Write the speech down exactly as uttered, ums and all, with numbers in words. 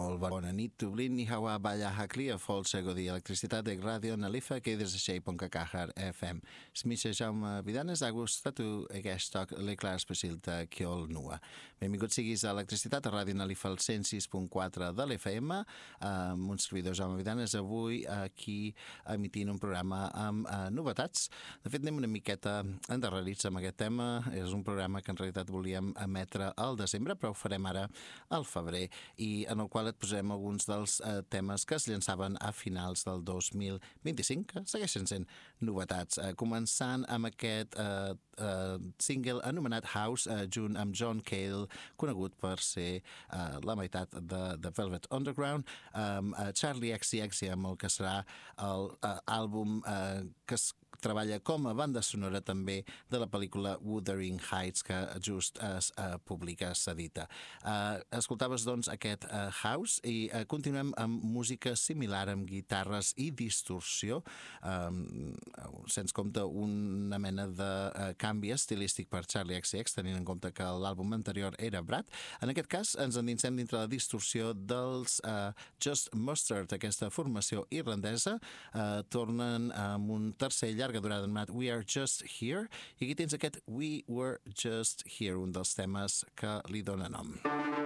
Molt bona nit, Dublín, ni hawa baya haklia folsego di electricitat de radio nalifa que des de ponca cajar F M. Smisha Jaume Vidanes ha gustat aquest toc l'eclar specialta Kiol Nua. Benvinguts siguis a electricitat a ràdio nalifa al cent sis punt quatre de l'F M, amb un servidor Jaume Vidanes, avui aquí emitint un programa amb uh, novetats. De fet, anem una miqueta endarrerits amb aquest tema. És un programa que en realitat volíem emetre al desembre, però ho farem ara al febrer, i en el qual et posem alguns dels eh, temes que es llançaven a finals del dos mil vint-i-cinc, que segueixen sent novetats. Eh, començant amb aquest eh, eh, single anomenat House, eh, junt amb John Cale, conegut per ser eh, la meitat de, de Velvet Underground, amb eh, Charlie X C X i amb el que serà l'àlbum eh, que es treballa com a banda sonora també de la pel·lícula Wuthering Heights, que just es uh, publica, s'edita. Uh, escoltaves, doncs, aquest uh, House, i uh, continuem amb música similar, amb guitarres i distorsió, um, sens compte una mena de uh, canvi estilístic per Charlie X C X, tenint en compte que l'àlbum anterior era Brad. En aquest cas, ens endinsem dintre la distorsió dels uh, Just Mustard, aquesta formació irlandesa. Uh, tornen amb un tercer llarga durada anomenat We Are Just Here, i aquí tens aquest We Were Just Here, un dels temes que li dona nom.